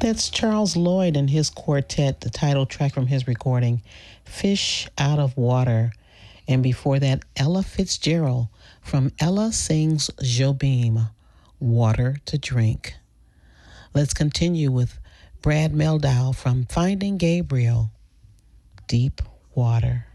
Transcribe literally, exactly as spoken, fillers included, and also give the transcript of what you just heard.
That's Charles Lloyd and his quartet, the title track from his recording, Fish Out of Water. And before that, Ella Fitzgerald from Ella Sings Jobim, Water to Drink. Let's continue with Brad Meldau from Finding Gabriel, Deep Water.